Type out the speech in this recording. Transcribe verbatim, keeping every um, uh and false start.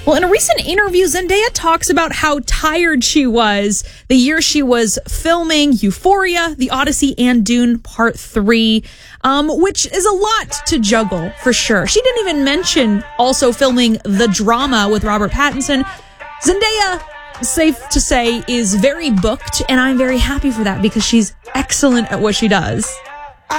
Well, in a recent interview, Zendaya talks about how tired she was the year she was filming Euphoria, The Odyssey, and Dune Part three, um, which is a lot to juggle, for sure. She didn't even mention also filming The Drama with Robert Pattinson. Zendaya, safe to say, is very booked, and I'm very happy for that because she's excellent at what she does.